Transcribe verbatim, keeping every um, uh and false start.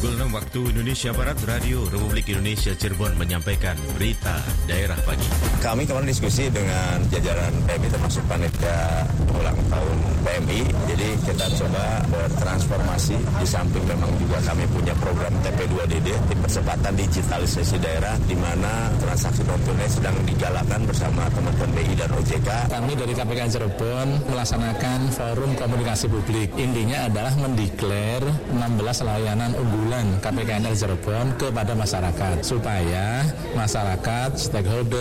Pukul enam waktu Indonesia Barat, Radio Republik Indonesia Cirebon menyampaikan berita daerah pagi. Kami kemarin diskusi dengan jajaran P M I termasuk panitia ulang tahun P M I. Jadi kita coba bertransformasi, di samping memang juga kami punya program T P dua D D, di percepatan digitalisasi daerah, di mana transaksi non tunai sedang digalakkan bersama teman-teman B I dan O J K. Kami dari K P K Cirebon melaksanakan forum komunikasi publik. Intinya adalah mendeklar enam belas layanan unggulan K P K N R Cirebon kepada masyarakat supaya masyarakat stakeholder